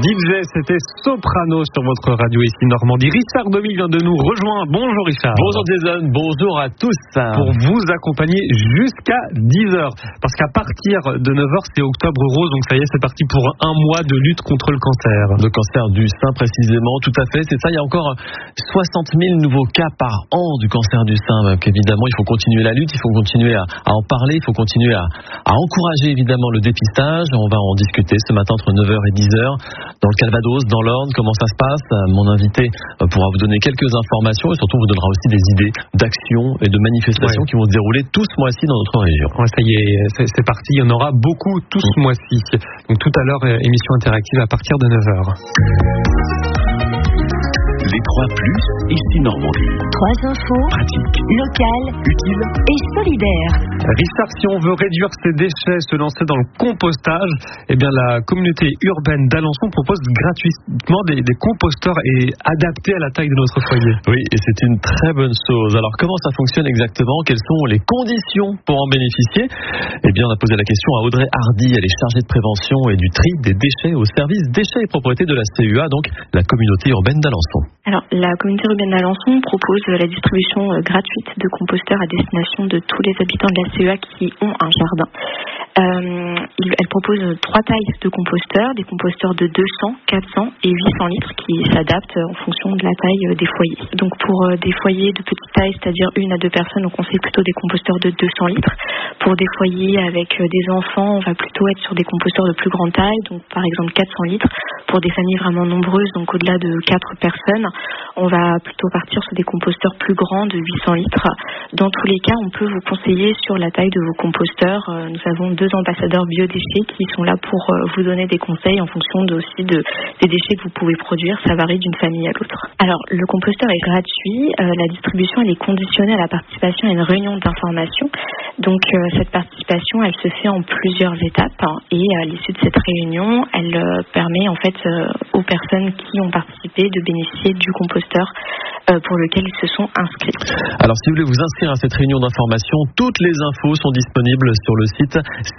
DJ, c'était Soprano sur votre radio ici Normandie. Richard Domy vient de nous rejoindre. Bonjour Richard. Bonjour Jason, bonjour à tous. Pour vous accompagner jusqu'à 10h. Parce qu'à partir de 9h, c'est Octobre Rose. Donc ça y est, c'est parti pour un mois de lutte contre le cancer. Le cancer du sein précisément, tout à fait. C'est ça, il y a encore 60 000 nouveaux cas par an du cancer du sein. Donc évidemment, il faut continuer la lutte, il faut continuer à en parler, il faut continuer à encourager évidemment le dépistage. On va en discuter ce matin entre 9h et 10h. Dans le Calvados, dans l'Orne, comment ça se passe? Mon invité pourra vous donner quelques informations et surtout vous donnera aussi des idées d'actions et de manifestations qui vont se dérouler tout ce mois-ci dans notre région. Ouais, ça y est, c'est parti. Il y en aura beaucoup tout ce mois-ci. Donc tout à l'heure, émission interactive à partir de 9h. Les 3+, ici Normandie. 3 infos, Pratiques, locales, utiles et solidaires. Richard, si on veut réduire ses déchets, se lancer dans le compostage, eh bien la communauté urbaine d'Alençon propose gratuitement des composteurs et adaptés à la taille de notre foyer. Oui, et c'est une très bonne chose. Alors comment ça fonctionne exactement? Quelles sont les conditions pour en bénéficier? Eh bien on a posé la question à Audrey Hardy, elle est chargée de prévention et du tri des déchets au service déchets et propriétés de la CUA, donc la communauté urbaine d'Alençon. Alors, la communauté urbaine d'Alençon propose la distribution gratuite de composteurs à destination de tous les habitants de la CEA qui ont un jardin. Elle propose 3 tailles de composteurs, des composteurs de 200, 400 et 800 litres qui s'adaptent en fonction de la taille des foyers. Donc pour des foyers de petite taille, c'est-à-dire 1 à 2 personnes, on conseille plutôt des composteurs de 200 litres. Pour des foyers avec des enfants, on va plutôt être sur des composteurs de plus grande taille, donc par exemple 400 litres. Pour des familles vraiment nombreuses, donc au-delà de 4 personnes, on va plutôt partir sur des composteurs plus grands de 800 litres. Dans tous les cas, on peut vous conseiller sur la taille de vos composteurs. Nous avons 2 ambassadeurs biodéchets qui sont là pour vous donner des conseils en fonction des déchets que vous pouvez produire. Ça varie d'une famille à l'autre. Alors, le composteur est gratuit. La distribution, elle est conditionnée à la participation à une réunion d'information. Donc, cette participation, elle se fait en plusieurs étapes. Et à l'issue de cette réunion, elle permet en fait aux personnes qui ont participé de bénéficier du composteur pour lequel ils se sont inscrits. Alors si vous voulez vous inscrire à cette réunion d'information, toutes les infos sont disponibles sur le site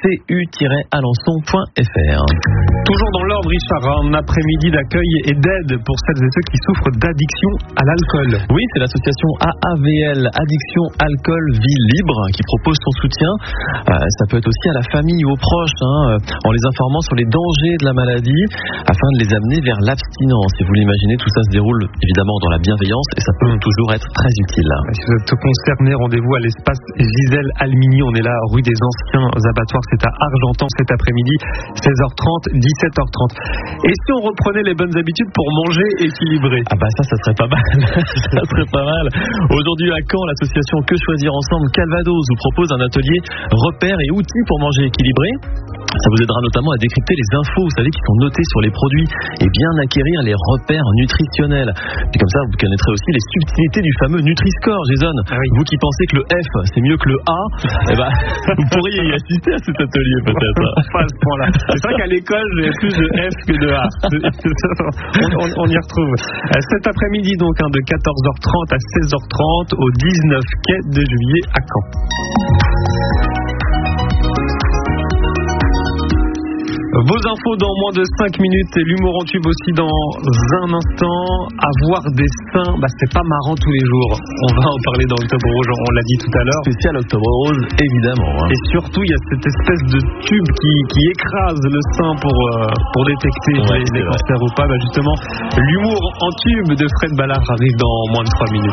cu-alençon.fr. Toujours dans l'ordre, Richard, un après-midi d'accueil et d'aide pour celles et ceux qui souffrent d'addiction à l'alcool. Oui, c'est l'association AAVL, Addiction Alcool Vie Libre, qui propose son soutien. Ça peut être aussi à la famille ou aux proches, en les informant sur les dangers de la maladie, afin de les amener vers l'abstinence. Et vous l'imaginez, tout ça se déroule évidemment dans la bienveillance et ça peut toujours être très utile. Si vous êtes concerné, rendez-vous à l'espace Gisèle Almini. On est là rue des Anciens Abattoirs, c'est à Argentan cet après-midi, 16h30, 17h30. Et si on reprenait les bonnes habitudes pour manger équilibré? Ah bah ça serait pas mal. Ça serait pas mal. Aujourd'hui à Caen, l'association Que Choisir Ensemble Calvados vous propose un atelier repères et outils pour manger équilibré. Ça vous aidera notamment à décrypter les infos, vous savez, qui sont notées sur les produits et bien acquérir les repères nutritionnels. Et comme ça, vous connaîtrez aussi les subtilités du fameux Nutri-Score, Jason. Ah oui. Vous qui pensez que le F, c'est mieux que le A, vous pourriez y assister à cet atelier peut-être. Pas à ce point-là. C'est vrai qu'à l'école, j'ai plus de F que de A. On y retrouve. Cet après-midi, donc, de 14h30 à 16h30 au 19 quai de Juillet à Caen. Vos infos dans moins de 5 minutes et l'humour en tube aussi dans un instant. Avoir des seins, c'est pas marrant tous les jours. On va en parler dans Octobre Rose, on l'a dit tout à l'heure. Spécial Octobre Rose, évidemment. Et surtout, il y a cette espèce de tube qui écrase le sein pour détecter les cancers ou pas. Justement, l'humour en tube de Fred Ballard arrive dans moins de 3 minutes.